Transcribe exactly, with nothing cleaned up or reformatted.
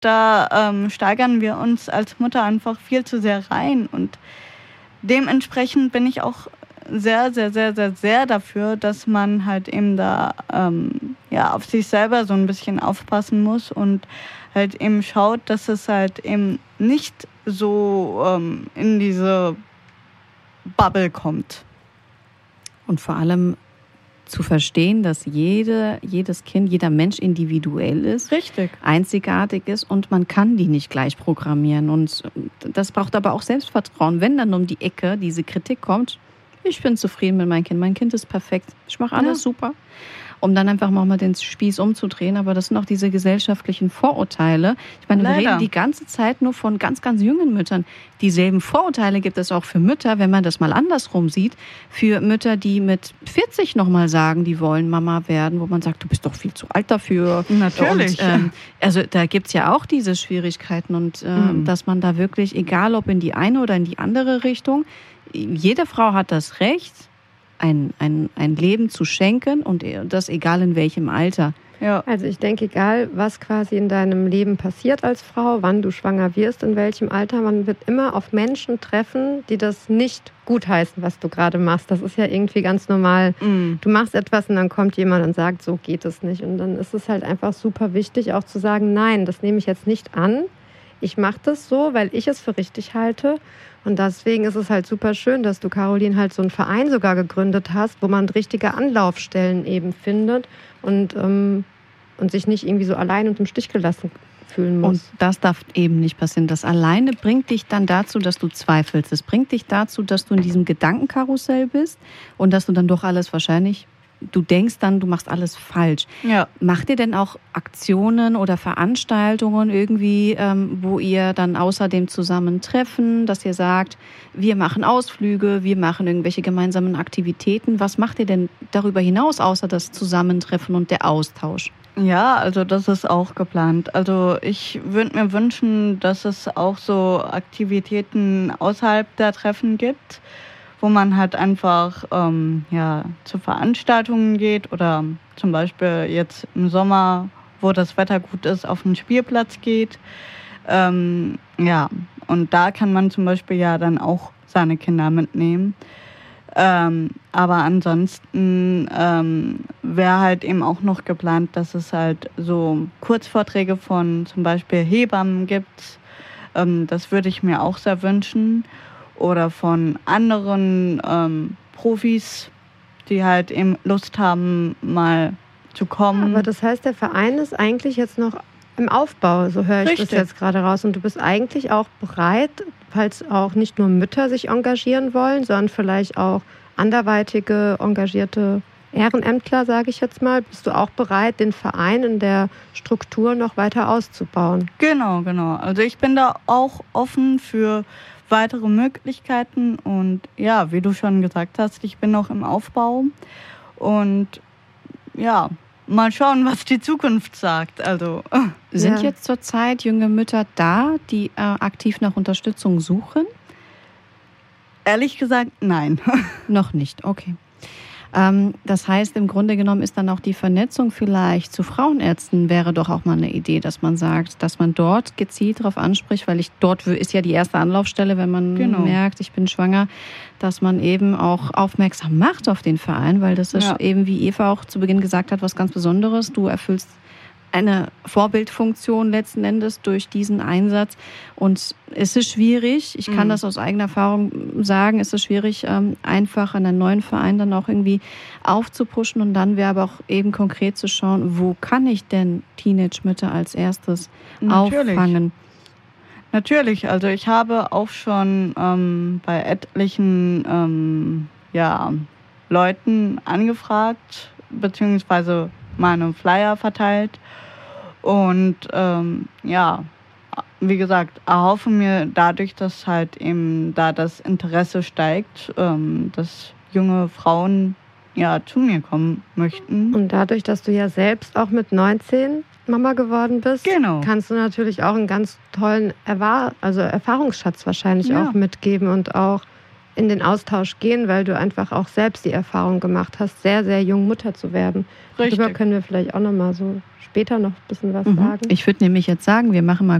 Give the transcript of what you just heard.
da ähm, steigern wir uns als Mutter einfach viel zu sehr rein. Und dementsprechend bin ich auch sehr, sehr, sehr, sehr, sehr dafür, dass man halt eben da ähm, ja, auf sich selber so ein bisschen aufpassen muss und halt eben schaut, dass es halt eben nicht so ähm, in diese Bubble kommt. Und vor allem zu verstehen, dass jede, jedes Kind, jeder Mensch individuell ist, richtig, einzigartig ist und man kann die nicht gleich programmieren. Und das braucht aber auch Selbstvertrauen. Wenn dann um die Ecke diese Kritik kommt, ich bin zufrieden mit meinem Kind, mein Kind ist perfekt, ich mache alles ja. super. Um dann einfach mal den Spieß umzudrehen. Aber das sind auch diese gesellschaftlichen Vorurteile. Ich meine, wir reden die ganze Zeit nur von ganz, ganz jungen Müttern. Dieselben Vorurteile gibt es auch für Mütter, wenn man das mal andersrum sieht. Für Mütter, die mit vierzig nochmal sagen, die wollen Mama werden, wo man sagt, du bist doch viel zu alt dafür. Natürlich. Und, ähm, also da gibt's ja auch diese Schwierigkeiten. Und äh, mhm. dass man da wirklich, egal ob in die eine oder in die andere Richtung, jede Frau hat das Recht, Ein, ein, ein Leben zu schenken und das egal in welchem Alter. Ja. Also ich denke, egal was quasi in deinem Leben passiert als Frau, wann du schwanger wirst, in welchem Alter, man wird immer auf Menschen treffen, die das nicht gutheißen, was du gerade machst. Das ist ja irgendwie ganz normal. Mm. Du machst etwas und dann kommt jemand und sagt, so geht es nicht. Und dann ist es halt einfach super wichtig, auch zu sagen, nein, das nehme ich jetzt nicht an. Ich mache das so, weil ich es für richtig halte. Und deswegen ist es halt super schön, dass du, Caroline, halt so einen Verein sogar gegründet hast, wo man richtige Anlaufstellen eben findet und, ähm, und sich nicht irgendwie so allein und im Stich gelassen fühlen muss. Und das darf eben nicht passieren. Das alleine bringt dich dann dazu, dass du zweifelst. Es bringt dich dazu, dass du in diesem Gedankenkarussell bist und dass du dann doch alles wahrscheinlich... Du denkst dann, du machst alles falsch. Ja. Macht ihr denn auch Aktionen oder Veranstaltungen irgendwie, ähm, wo ihr dann außerdem zusammen treffen, dass ihr sagt, wir machen Ausflüge, wir machen irgendwelche gemeinsamen Aktivitäten? Was macht ihr denn darüber hinaus, außer das Zusammentreffen und der Austausch? Ja, also das ist auch geplant. Also ich würde mir wünschen, dass es auch so Aktivitäten außerhalb der Treffen gibt, wo man halt einfach ähm, ja, zu Veranstaltungen geht oder zum Beispiel jetzt im Sommer, wo das Wetter gut ist, auf den Spielplatz geht. Ähm, ja, und da kann man zum Beispiel ja dann auch seine Kinder mitnehmen. Ähm, aber ansonsten ähm, wäre halt eben auch noch geplant, dass es halt so Kurzvorträge von zum Beispiel Hebammen gibt. Ähm, das würde ich mir auch sehr wünschen. Oder von anderen ähm, Profis, die halt eben Lust haben, mal zu kommen. Aber das heißt, der Verein ist eigentlich jetzt noch im Aufbau, so höre ich Richtig. Das jetzt gerade raus. Und du bist eigentlich auch bereit, falls auch nicht nur Mütter sich engagieren wollen, sondern vielleicht auch anderweitige, engagierte Ehrenämtler, sage ich jetzt mal, bist du auch bereit, den Verein in der Struktur noch weiter auszubauen? Genau, genau. Also ich bin da auch offen für weitere Möglichkeiten und ja, wie du schon gesagt hast, ich bin noch im Aufbau und ja, mal schauen, was die Zukunft sagt. Also sind ja. jetzt zurzeit junge Mütter da, die äh, aktiv nach Unterstützung suchen? Ehrlich gesagt, nein. Noch nicht, okay. Ähm, das heißt, im Grunde genommen ist dann auch die Vernetzung vielleicht zu Frauenärzten wäre doch auch mal eine Idee, dass man sagt, dass man dort gezielt darauf anspricht, weil ich dort ist ja die erste Anlaufstelle, wenn man genau. merkt, ich bin schwanger, dass man eben auch aufmerksam macht auf den Verein, weil das ist ja. eben, wie Eva auch zu Beginn gesagt hat, was ganz Besonderes. Du erfüllst eine Vorbildfunktion letzten Endes durch diesen Einsatz. Und es ist schwierig, ich kann mhm. das aus eigener Erfahrung sagen, es ist schwierig, einfach an einen neuen Verein dann auch irgendwie aufzupuschen. Und dann wäre aber auch eben konkret zu schauen, wo kann ich denn Teenage-Mütter als erstes Natürlich. auffangen? Natürlich, also ich habe auch schon ähm, bei etlichen ähm, ja, Leuten angefragt, beziehungsweise meine Flyer verteilt. Und ähm, ja, wie gesagt, erhoffe mir dadurch, dass halt eben da das Interesse steigt, ähm, dass junge Frauen ja zu mir kommen möchten. Und dadurch, dass du ja selbst auch mit neunzehn Mama geworden bist, genau. kannst du natürlich auch einen ganz tollen Erwahr- also Erfahrungsschatz wahrscheinlich ja. auch mitgeben und auch in den Austausch gehen, weil du einfach auch selbst die Erfahrung gemacht hast, sehr, sehr jung Mutter zu werden. Richtig. Darüber können wir vielleicht auch nochmal so später noch ein bisschen was Mhm. sagen. Ich würde nämlich jetzt sagen, wir machen mal